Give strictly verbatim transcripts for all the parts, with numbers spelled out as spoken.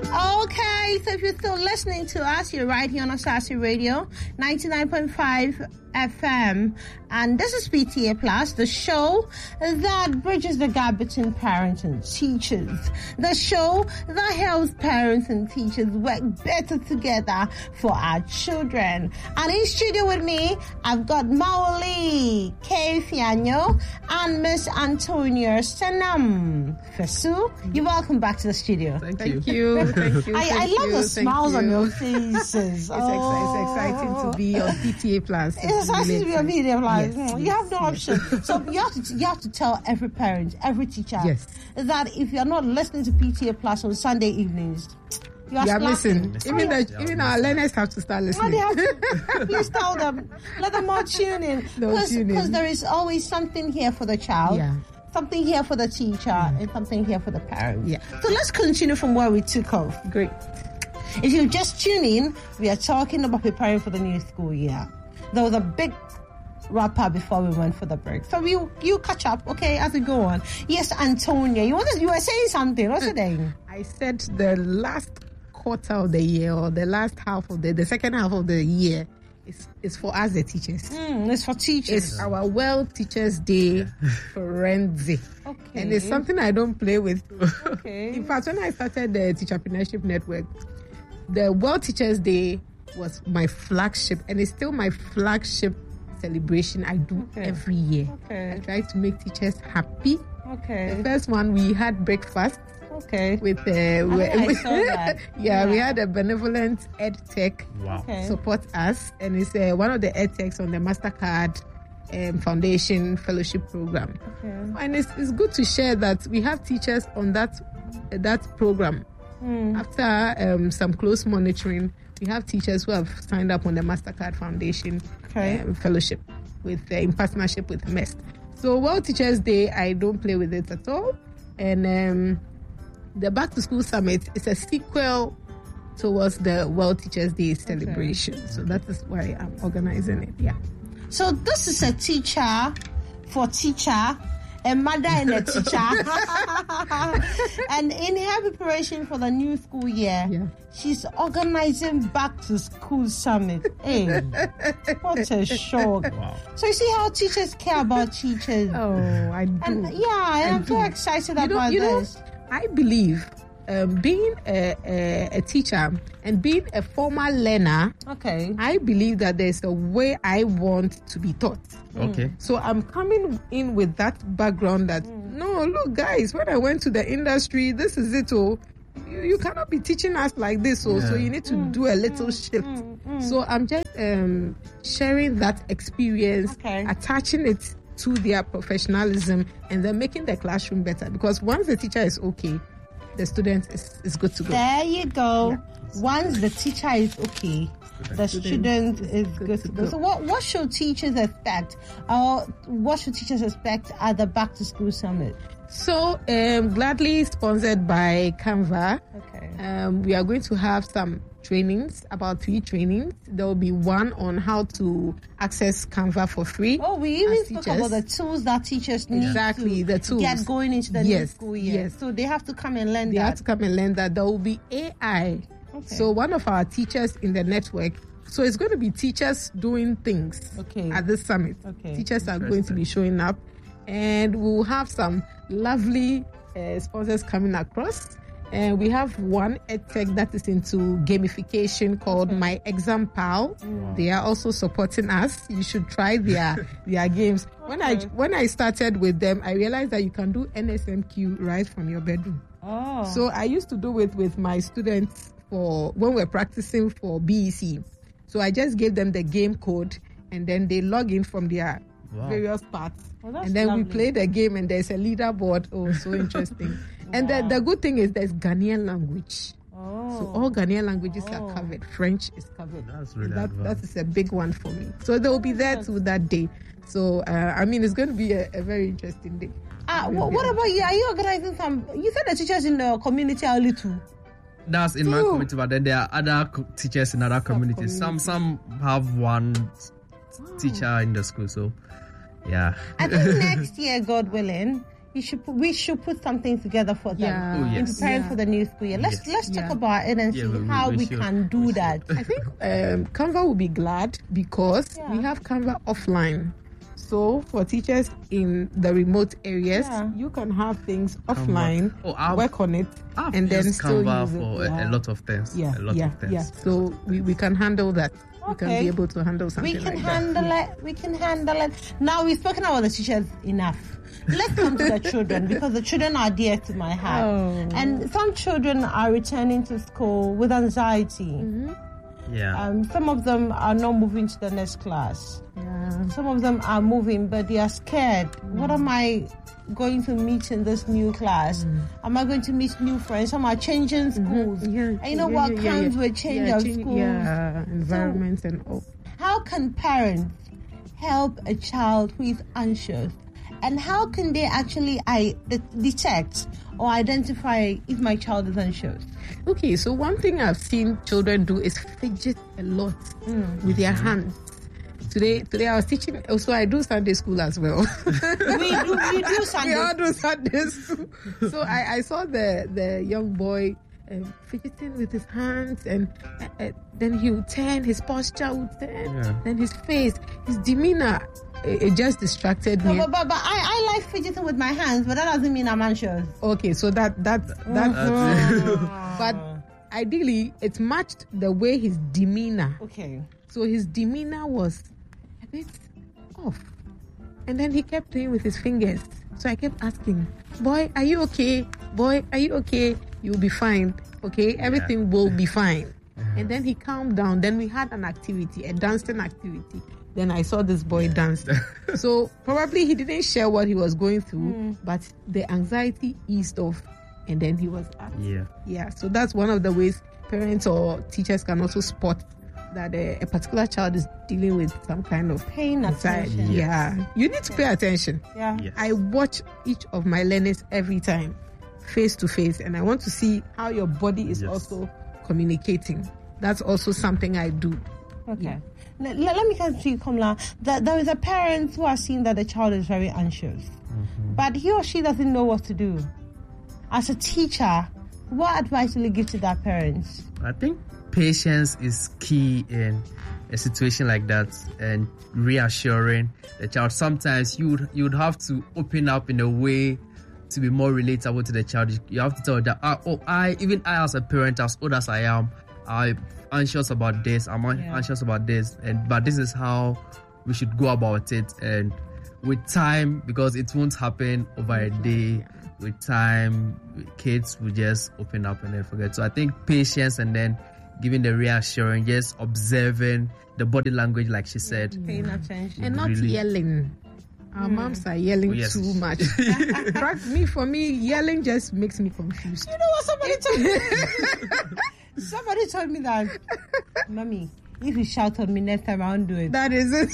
Okay, so if you're still listening to us, you're right here on Asasi Radio, ninety-nine point five F M. And this is P T A Plus, the show that bridges the gap between parents and teachers. The show that helps parents and teachers work better together for our children. And in studio with me, I've got Maoli K. Fianyo and Miss Antonia Senam Fesu. You're welcome back to the studio. Thank, Thank you. you. Thank you. I, Thank I love you. the smiles on your faces. It's, oh. ex- it's exciting to be on P T A Plus. It's exciting to be on P T A Plus. Yes, Mm, you yes, have no yes. option. So you have to you have to tell every parent, every teacher, yes. that if you're not listening to P T A Plus on Sunday evenings, you are You are slacking. missing. Even the, Yeah. even our learners have to start Oh, listening. they have to, please tell them. Let them all tune in. They'll tune in. Because there is always something here for the child. Yeah. Something here for the teacher and something here for the parent. Yeah. So let's continue from where we took off. Great. If you just tune in, we are talking about preparing for the new school year. There was a big wrap up before we went for the break. So you you catch up, okay, as we go on. Yes, Antonia, you wanted, you were saying something. What's it saying? I said the last quarter of the year or the last half of the the second half of the year is is for us the teachers. Mm, it's for teachers. It's our World Teachers Day frenzy. Okay. And it's something I don't play with. Okay. In fact, when I started the Teacherpreneurship Network, the World Teachers Day was my flagship, and it's still my flagship celebration I do Okay. every year. Okay. I try to make teachers happy. Okay. The first one, we had breakfast Okay. with uh, think I saw that. yeah, we Yeah. had a benevolent ed tech Wow. Okay. support us, and it's uh, one of the ed techs on the Mastercard um, Foundation Fellowship Program. Okay. And it's, it's good to share that we have teachers on that uh, that program. Mm. After um, some close monitoring, we have teachers who have signed up on the Mastercard Foundation Okay. um, Fellowship with uh, in partnership with M E S T. So World Teachers Day, I don't play with it at all. And um, the Back to School Summit is a sequel towards the World Teachers Day celebration. So that is why I'm organizing it. Yeah. So this is a teacher for teacher, a mother and a teacher. And in her preparation for the new school year, Yeah. she's organizing Back to School Summit. Hey, what a shock. Wow. So you see how teachers care about teachers. Oh, I do. And yeah, I am so excited you know, about you know, this. I believe um, being a, a, a teacher and being a former learner, Okay. I believe that there's a way I want to be taught. Okay. So I'm coming in with that background that, no, look, guys, when I went to the industry, this is it. Oh, you, you cannot be teaching us like this. Oh, so Yeah. you need to do a little shift. So I'm just um, sharing that experience, Okay. attaching it to their professionalism, and then making the classroom better. Because once the teacher is okay, the student is, is good to go. There you go. Once the teacher is okay, the student is good to go. So what, what should teachers expect? Or what should teachers expect at the Back to School Summit? So, um, gladly sponsored by Canva, Okay. um, we are going to have some trainings, about three trainings. There will be one on how to access Canva for free. Oh, we even as spoke teachers. about the tools that teachers need Exactly, to the tools. get going into the new Yes, school year. yes. So they have to come and learn They that. have to come and learn that. There will be A I. Okay. So one of our teachers in the network, so it's going to be teachers doing things Okay. at this summit. Okay. Teachers are going to be showing up, and we'll have some lovely uh, sponsors coming across. And we have one edtech that is into gamification called My Exam Pal. They are also supporting us. You should try their their games. When I when I started with them, I realized that you can do N S M Q right from your bedroom. Oh. So I used to do it with my students for when we're practicing for B E C. So I just gave them the game code, and then they log in from their Wow. various parts. Oh, that's and then lovely. we play the game, and there's a leaderboard. Oh, so interesting. And the, the good thing is there's Ghanaian language. Oh. So all Ghanaian languages Oh. are covered. French is covered. That's really that, that advanced. is a big one for me. So they will be there to that day. So, uh, I mean, it's going to be a, a very interesting day. Ah, wha- what about you? Are you organizing some? You said the teachers in the community are little. That's in my Two. community, but then there are other co- teachers in other communities. Some some have one teacher in the school, so yeah. I think next year, God willing, you should put, we should put something together for them Yeah. Oh, in yes. preparing Yeah. for the new school year. Let's Yes. let's talk Yeah. about it and Yeah, see we- we- how we we should. can do We that. I think um, Canva will be glad because Yeah. we have Canva offline. So for teachers in the remote areas, Yeah. you can have things offline, Oh, I've- work on it, I've and then used still Canva use it. for a, Yeah. a lot of things. Yeah, a lot yeah, of things. yeah. So we, we can handle that. We can Okay. be able to handle something We can like handle that. it. We can handle it. Now we've spoken about the teachers enough. Let's come to the children because the children are dear to my heart. Oh. And some children are returning to school with anxiety. Yeah. Um, some of them are not moving to the next class. Yeah. Some of them are moving, but they are scared. What am I going to meet in this new class? Am I going to meet new friends? Some are changing schools. Yeah, And you know yeah, what yeah, yeah, comes yeah. with change yeah, of change- schools? Yeah, environments and all. How can parents help a child who is anxious? And how can they actually I, detect or identify if my child is anxious? Okay, so one thing I've seen children do is fidget a lot with their hands. Today, today I was teaching. Also, I do Sunday school as well. We do, we do we Sunday. all do Sunday school. So I, I saw the the young boy um, fidgeting with his hands, and uh, uh, then he would turn, his posture would turn, Yeah. then his face, his demeanor. It, it just distracted me. But, but, but I, I like fidgeting with my hands, but that doesn't mean I'm anxious. Okay, so that that that. That's But ideally, it matched the way his demeanor. Okay. So his demeanor was a bit off. And then he kept playing with his fingers. So I kept asking, boy, are you okay? Boy, are you okay? You'll be fine. Okay? Everything will be fine. And then he calmed down. Then we had an activity, a dancing activity. Then I saw this boy dance. So probably he didn't share what he was going through, but the anxiety eased off. And then he was up. yeah. Yeah, so that's one of the ways parents or teachers can also spot that a, a particular child is dealing with some kind of Paying anxiety. attention. Yeah, you need to pay attention. Yeah. Yes. I watch each of my learners every time, face to face, and I want to see how your body is Yes. also communicating. That's also something I do. Okay. Yeah. Let, let, let me come to you, Kamla. That there is a parent who has seen that the child is very anxious, but he or she doesn't know what to do. As a teacher, what advice will you give to that parent? I think patience is key in a situation like that, and reassuring the child. Sometimes you would you would have to open up in a way to be more relatable to the child. You have to tell that, ah, oh, I even I as a parent, as old as I am, I'm anxious about this. I'm an- Yeah. anxious about this, and but this is how we should go about it. And with time, because it won't happen over a day. With time, kids will just open up and then forget. So I think patience and then giving the reassuring, just observing the body language, like she said. Paying attention. And not Really? yelling. Our moms are yelling Oh, yes. too much. Trust me, for me, yelling just makes me confused. You know what somebody told me? Somebody told me that, Mommy, if you shout on me next time, I won't do it. That is it.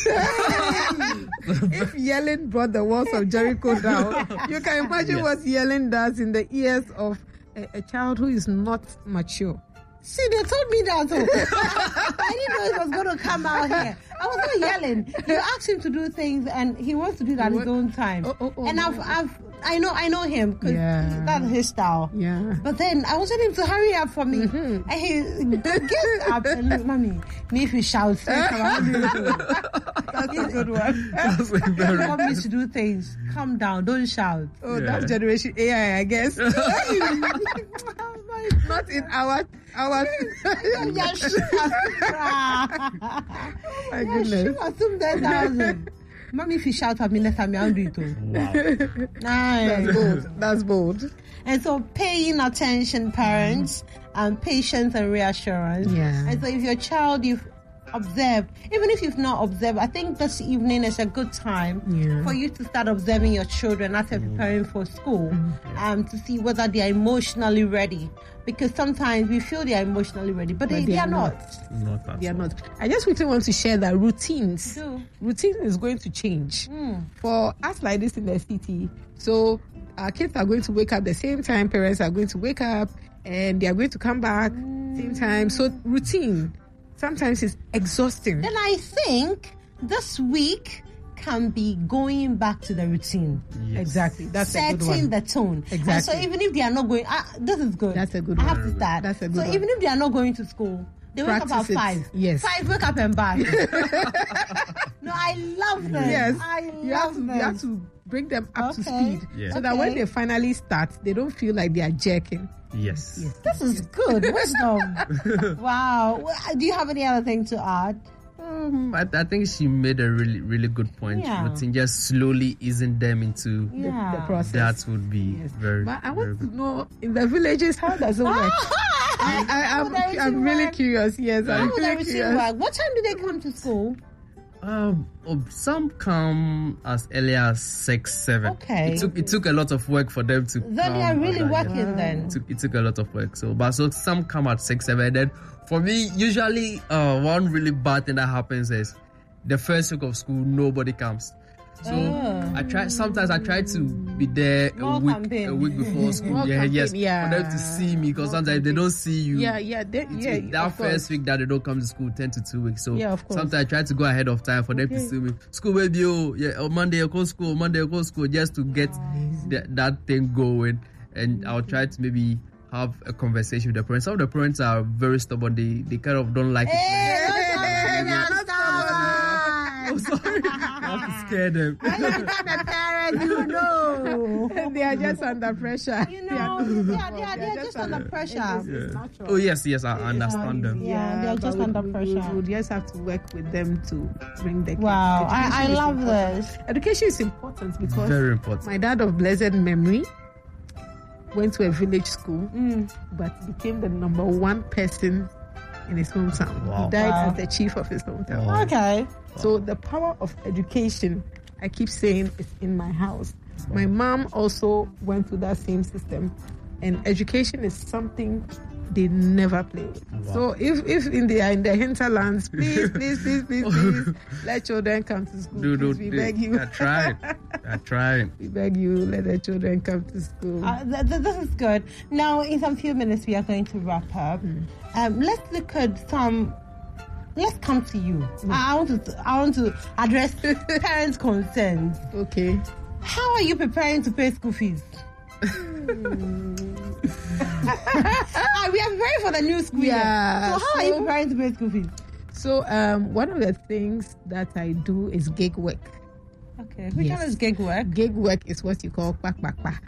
If yelling brought the walls of Jericho down, you can imagine Yes. what yelling does in the ears of a, a child who is not mature. See, they told me that. Oh. I didn't know it was going to come out here. I was not yelling. You asked him to do things, and he wants to do it at his What? own time. Oh, oh, oh, and I've, no. I've, I know, I know him because Yeah. that's his style. Yeah. But then I wanted him to hurry up for me, and he gets up and look, Mommy, me if you shout, say, come on, do it. That's a good one. That's a You very- want me to do things? Calm down, don't shout. Oh, Yeah. that's generation A I, I guess. Not in our our. Yeah, she My goodness. assume ten thousand. Mommy, if you shout at me next time, I'll do it too. Wow. Nice. That's bold. That's bold. And so paying attention, parents, and patience and reassurance. Yeah. And so if your child, you've observed, even if you've not observed, I think this evening is a good time Yeah. for you to start observing your children as they're preparing for school, um, to see whether they are emotionally ready. Because sometimes we feel they are emotionally ready, but, they, they are not. Not at They are all. not. I just quickly want to share that routines. Do. Routine is going to change Mm. for us like this in the city. So our kids are going to wake up the same time. Parents are going to wake up, and they are going to come back same time. So routine sometimes is exhausting. Then I think this week can be going back to the routine. Yes. Exactly. That's a good Setting one. the tone. Exactly. And so even if they are not going, ah, this is good. That's a good I one. have to start. That's a good so one. even if they are not going to school, they wake Practice up it. at five. Yes. Five, wake up and back. No, I love them. Yes. I You have, love to, them. you have to bring them up to Okay. speed Yeah. so that when Okay. they finally start, they don't feel like they are jerking. Yes. Yes. This is good. Wisdom. Wow. Well, do you have any other thing to add? Um, I, I think she made a really, really good point. Yeah. Routine, just slowly easing them into The, Yeah. the process. that would be Yes. very, But I very want to good. know in the villages how does it work? I, I, How I'm, would the I'm routine really work? curious. Yes, How I'm would the really routine curious. work? What time do they come to school? Um, oh, some come as early as six, seven. Okay. It took it took a lot of work for them to. Then they are come really at that, working yeah. then. It took, it took a lot of work. So, but so some come at six, seven. Then for me, usually, uh, one really bad thing that happens is the first week of school, nobody comes. So Oh. I try. Sometimes I try to be there a More week, campaign. a week before school. More yeah, campaign, yes, yeah. for them to see me because More sometimes if they campaign. don't see you. Yeah, yeah, they, It- yeah. it- that of course. first week that they don't come to school, ten to two weeks. So Yeah, of course. sometimes I try to go ahead of time for them to Okay. see me. School will be oh yeah, on Monday you go school, Monday you go school, just to get the, that thing going. And I'll try to maybe have a conversation with the parents. Some of the parents are very stubborn. They they kind of don't like it. Hey, Hey, don't you're not I'm sorry. I have to scare them. When you become a parent, you know. And they are just under pressure. You They are know, not- they are, they are, they are just under pressure. It's, it's Yeah. natural. Oh yes, yes, I It's understand not them. easy. Yeah, they are but just we- under we- pressure. We, we just have to work with them to bring the kids. Wow, I, Education I is love important. this. Education is important because Very important. my dad of blessed memory went to a village school, Mm. but became the number one person in his hometown. Wow. He died Wow. as the chief of his hometown. Wow. Okay. So the power of education, I keep saying, is in my house. My mom also went through that same system, and education is something they never play with. Wow. So if if in the in the hinterlands, please, please, please, please, please, let children come to school. Do, do, Please, we do. beg you. I tried. I tried. We beg you, let the children come to school. Uh, th- th- this is good. Now, in some few minutes, we are going to wrap up. Um, let's look at some. Let's come to you. I want to. I want to address parents' concerns. Okay. How are you preparing to pay school fees? Ah, we are preparing for the new school Yeah, year. So how are you so- preparing to pay school fees? So um, one of the things that I do is gig work. Okay, which Yes. one is gig work? Gig work is what you call quack quack quack.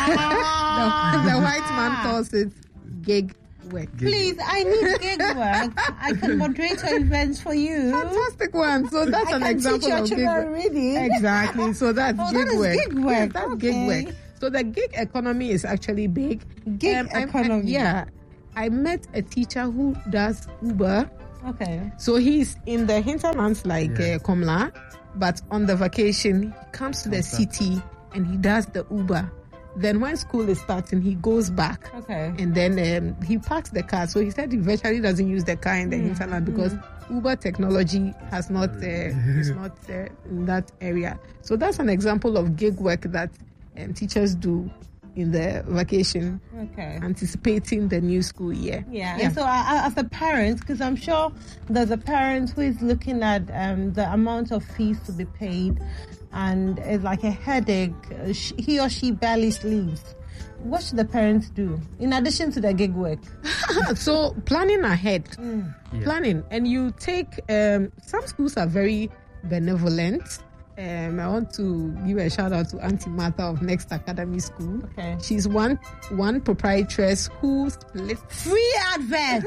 Ah. the, the white man calls it gig work. Please, I need gig work. I can moderate your events for you. Fantastic one. So that's I an can example teach your of gig children work. reading. Exactly. So that's Oh, gig that is work. gig work. Yes, that's gig Okay. work. So the gig economy is actually big. Gig I'm- I- economy. yeah. I met a teacher who does Uber. Okay. So he's in the hinterlands like Yeah. uh, Komla, but on the vacation, he comes to the Comes back. city and he does the Uber. Then when school is starting, he goes back. Okay. And then um, he parks the car. So he said he virtually doesn't use the car in the hinterland because Uber technology has not uh, is not uh, in that area. So that's an example of gig work that um, teachers do in the vacation, Okay. anticipating the new school year. Yeah. Yeah. And so, I, I- as a parent, because I'm sure there's a parent who is looking at um, the amount of fees to be paid, and it's like a headache. uh, sh- He or she barely sleeps. What should the parents do in addition to the gig work? So planning ahead, Yeah. planning, and you take. Um, some schools are very benevolent. Um, I want to give a shout out to Auntie Martha of Next Academy School. Okay. She's one one proprietress who splits. Free advert.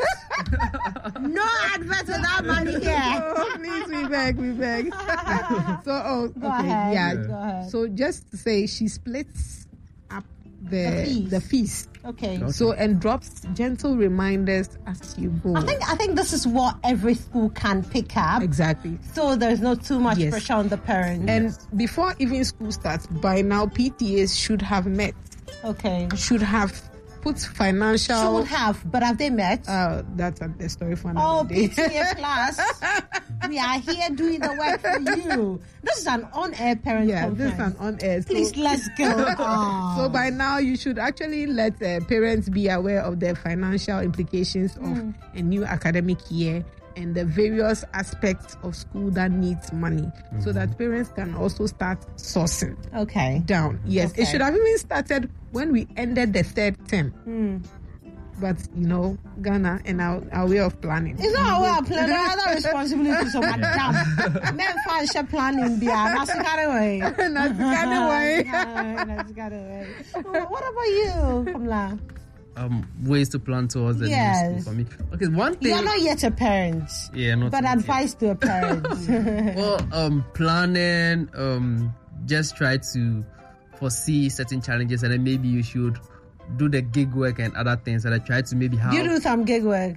No advert without money here. Oh, please, we beg, we beg. so, oh, Go okay, ahead. yeah. Go ahead. So, just to say, she splits up The the fees. the fees. Okay. Okay. So, and drops gentle reminders as you go. I think I think this is what every school can pick up. exactly. So there's not too much Yes. pressure on the parents. And before even school starts, by now P T As should have met, okay. should have put financial. Should have, but have they met? Uh, that's a, a story for Oh, another P day. T A Plus. We are here doing the work for you. This is an on-air parent Yeah, this conference. is an on-air. So- Please, let's go. Oh. So by now, you should actually let uh, parents be aware of the financial implications of Mm. a new academic year and the various aspects of school that needs money, Mm-hmm. so that parents can also start sourcing Okay. down. Yes, Okay. it should have even started when we ended the third term. Mm. But you know, Ghana and our, our way of planning. It's not our way of planning. There are other responsibilities of madam. Men fashion planning there. That's the kind of way. That's the kind of way. That's the kind of way. What about you, Kamla? Um, ways to plan towards the Yes. new school for me. Okay, one thing. You're not yet a parent. Yeah, not But yet. advice to a parent. Well, um, planning, um, just try to foresee certain challenges, and then maybe you should do the gig work and other things, and I try to maybe have You do some gig work.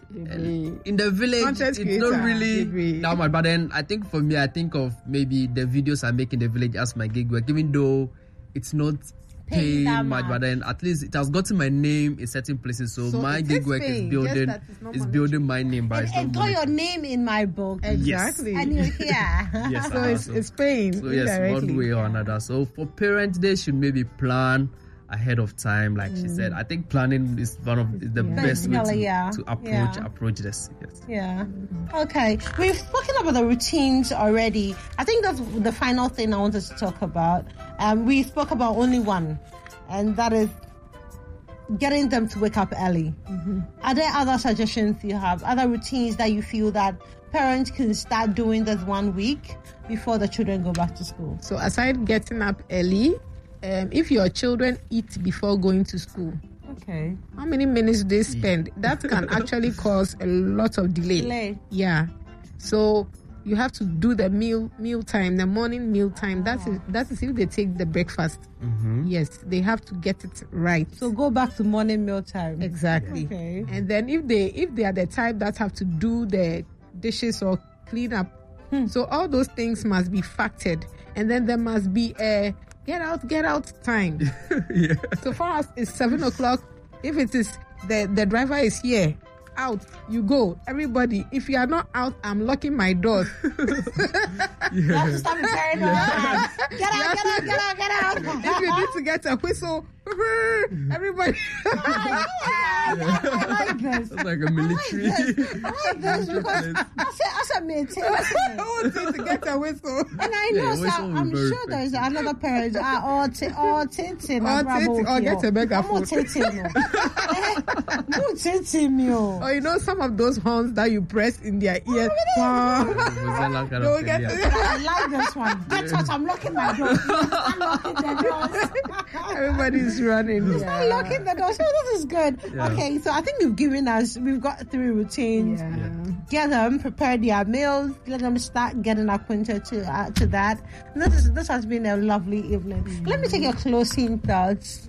in the village. Content It's not creator, really maybe. that much, but then I think for me, I think of maybe the videos I make in the village as my gig work, even though it's not Paying paying that much, much. but then at least it has gotten my name in certain places. So, So my it gig is work paying, is just building that it's not is monetary. building my name, but And, it's not and got your monetary. name in my book. Exactly. And you're here. Yes, So uh, it's, so- it's paying So yes, indirectly. one way or another. So for parents, they should maybe plan ahead of time, like she said. I think planning is one of is the Yeah. best way to, Basically, yeah. to approach Yeah. approach this. Yes. Yeah. Okay. We've spoken about the routines already. I think that's the final thing I wanted to talk about. Um, we spoke about only one, and that is getting them to wake up early. Are there other suggestions you have? Other routines that you feel that parents can start doing this one week before the children go back to school? So aside getting up early, um, if your children eat before going to school, Okay. how many minutes they spend? That can actually cause a lot of delay. Delay. Yeah. So you have to do the meal meal time, the morning meal time. That is that is if they take the breakfast. Yes, they have to get it right. So go back to morning meal time. Exactly. Okay. And then if they if they are the type that have to do the dishes or clean up, so all those things must be factored, and then there must be a get out get out time. Yeah. So far as it's seven o'clock, if it is the the driver is here, out you go. Everybody, if you are not out, I'm locking my doors. You have to start preparing your hands. Get out, get out, get out, get out. If you need to get a whistle, everybody. I like this. It's like a military. I like this because I said, I said, maintain. I want you to get a whistle. And I know, Yeah, so whistle will be I'm very sure there's another parent. Uh, or t- or tintin. Or tintin, or get a megaphone. I'm tintin. No tintin, yo. Or you know some of those horns that you press in their ears. Rosella kind Don't of get thing, yeah. I like this one. Get out, I'm locking my door. I'm locking the doors. Everybody's running. I'm locking the door. So this is good. Yeah. Okay, so I think you've given us, we've got three routines. Yeah. Get them, prepare their meals, let them start getting acquainted to uh, to that. This is this has been a lovely evening. Let me take your closing thoughts.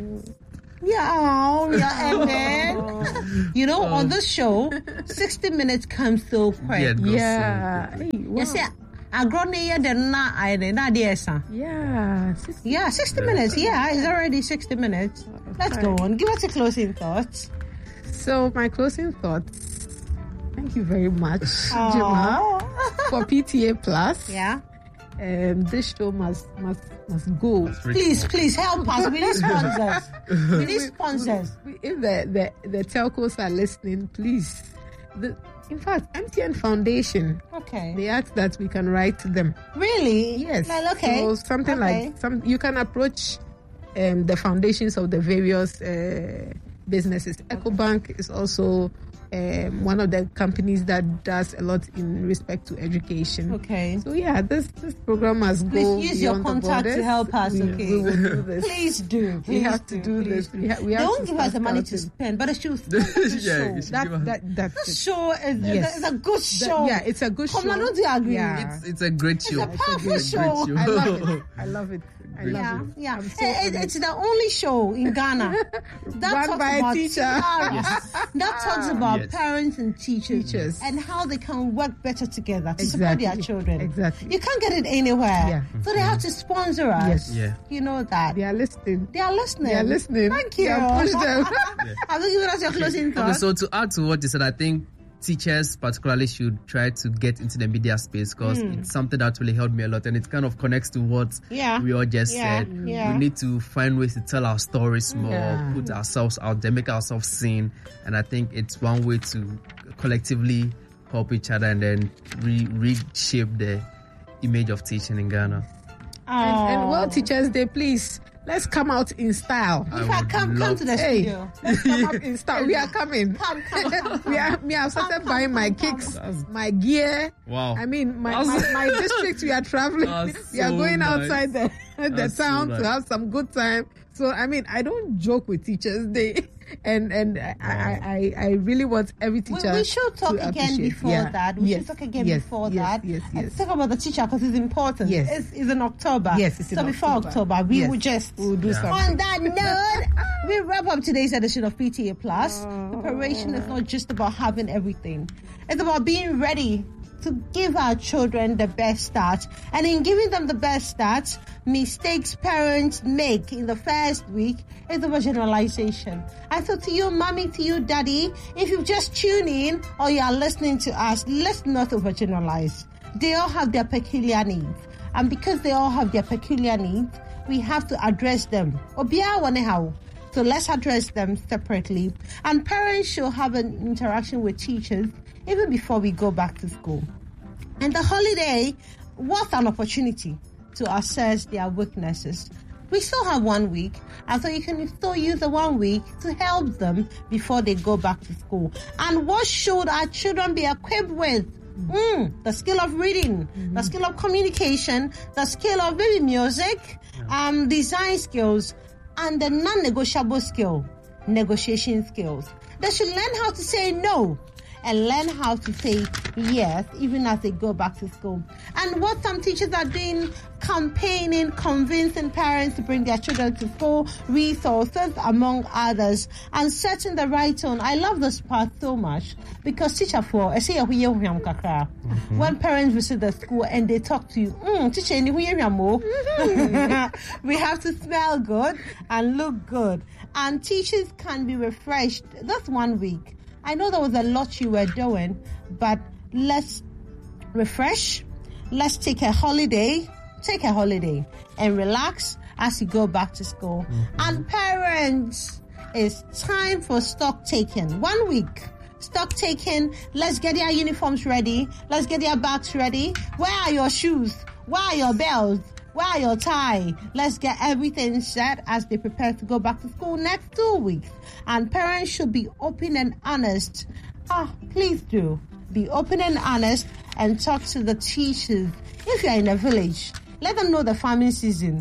Yeah, oh, yeah, and then you know, on this show, sixty minutes comes so quick. Yeah, it goes Yeah. so Hey, wow. You see, I grown here, then not I then not there, son. Yeah. Yeah, sixty minutes. Yeah, it's already sixty minutes. Let's go on. Give us a closing thoughts. So my closing thoughts. Thank you very much, Jema, Aw. for P T A Plus. Yeah. Um, this show must must must go. Please, please help us. We need sponsors. We need sponsors. If the, the, the telcos are listening, please. The, in fact, M T N Foundation, Okay. they asked that we can write to them. Really? Yes. Like, okay. So something Okay. like some you can approach um, the foundations of the various uh, businesses. EcoBank is also um, one of the companies that does a lot in respect to education. Okay. So yeah, this this program must go. Please use your beyond the contact to borders. help us, We, okay? we will do this. Please do. Please we have to do please this. We, ha- we They have won't to give us the start money to scouting. spend, but it should. yeah, show. you should give That us- that that's This it. show is Yes. it's a good That- show. yeah, it's a good Come show. on, don't you agree? Yeah. It's, it's a great show. a powerful It's a great show. I love it. I love it. I love Yeah, it. yeah. I'm so It- it- honored. it's the only show in Ghana that Run talks by a about teacher. Yes. that talks about Yes. parents and teachers, Teachers. and how they can work better together to support Exactly. their children. Exactly. You can't get it anywhere, Yeah. so they have to sponsor us. Yes. Yeah. You know that. They are listening. They are listening. They are listening. Thank you. Yeah, push them. Have you given us your closing Okay, thoughts? so to add to what you said, I think teachers particularly should try to get into the media space because it's something that really helped me a lot, and it kind of connects to what Yeah. we all just Yeah, said. yeah. We need to find ways to tell our stories more, Yeah. put ourselves out there, make ourselves seen, and I think it's one way to collectively help each other and then re- reshape the image of teaching in Ghana. And, and World Teachers Day, please, let's come out in style. In fact, come, come to the Hey, studio. let's come up in style. We are coming. Come, come, come. we are. Me, I've started Come, come, buying my come, kicks, come. my gear. Wow. I mean, my, my, That's- my district. We are traveling. That's We are so going nice. outside the the That's so town nice. to have some good time. So I mean, I don't joke with Teachers Day. And and I, I, I, I really want every We, teacher. we should talk to again appreciate. before Yeah. that. We Yes. should talk again Yes. before yes. that. Yes, And yes. talk about the teacher because it's important. Yes. It's, it's in October. Yes, it's in so before October. October, we Yes. will just We'll do Yeah. something. On that note, we wrap up today's edition of P T A Plus. Preparation is not just about having everything. It's about being ready to give our children the best start. And in giving them the best start, mistakes parents make in the first week is about generalization. And so to you, mommy, to you, daddy, if you've just tuned in or you are listening to us, let's not overgeneralize. They all have their peculiar needs. And because they all have their peculiar needs, we have to address them. Obia wanehaw. So let's address them separately. And parents should have an interaction with teachers even before we go back to school. And the holiday was an opportunity to assess their weaknesses. We still have one week, and so you can still use the one week to help them before they go back to school. And what should our children be equipped with? Mm, the skill of reading, mm-hmm. the skill of communication, the skill of maybe music, yeah. um, design skills, and the non-negotiable skill, negotiation skills. They should learn how to say no and learn how to say yes, even as they go back to school. And what some teachers are doing, campaigning, convincing parents to bring their children to school, resources, among others, and setting the right tone. I love this part so much because teacher for mm-hmm. when parents visit the school and they talk to you, mm, teacher, mm-hmm. we have to smell good and look good. And teachers can be refreshed. That's one week. I know there was a lot you were doing, but let's refresh. Let's take a holiday. Take a holiday and relax as you go back to school. Mm-hmm. And parents, it's time for stock taking. One week. Stock taking. Let's get their uniforms ready. Let's get their bags ready. Where are your shoes? Where are your belts? Where are your tie? Let's get everything set as they prepare to go back to school next two weeks. And parents should be open and honest. Ah, please do. Be open and honest and talk to the teachers. If you're in a village, let them know the farming season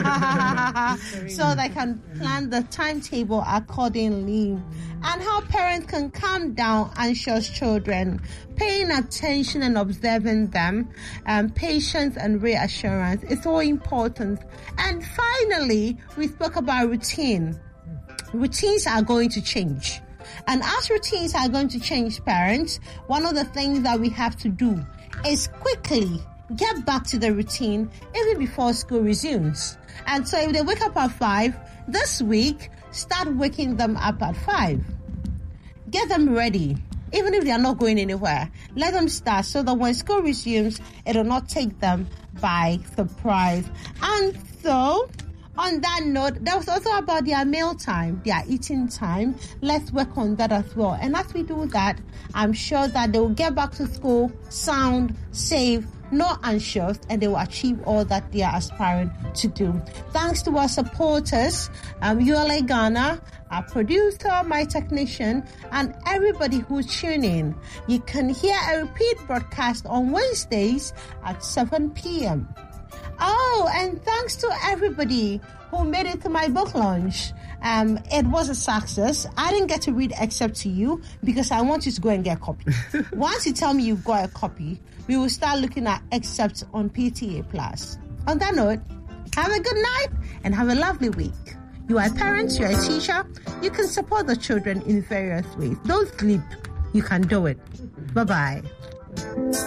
so they can plan the timetable accordingly. And how parents can calm down anxious children, paying attention and observing them, um, patience and reassurance is so important. And finally, we spoke about routine. Routines are going to change. And as routines are going to change, parents, one of the things that we have to do is quickly get back to the routine even before school resumes. And so if they wake up at five, this week, start waking them up at five. Get them ready. Even if they are not going anywhere, let them start so that when school resumes, it will not take them by surprise. And so, on that note, that was also about their meal time, their eating time. Let's work on that as well. And as we do that, I'm sure that they will get back to school sound, safe, not anxious, and they will achieve all that they are aspiring to do. Thanks to our supporters, um, U L A Ghana, our producer, my technician, and everybody who's tuning in. You can hear a repeat broadcast on Wednesdays at seven p.m. Oh, and thanks to everybody who made it to my book launch. Um, it was a success. I didn't get to read except to you because I want you to go and get a copy. Once you tell me you've got a copy, we will start looking at excerpts on P T A Plus. On that note, have a good night and have a lovely week. You are parents, you are a teacher. You can support the children in various ways. Don't sleep. You can do it. Bye-bye.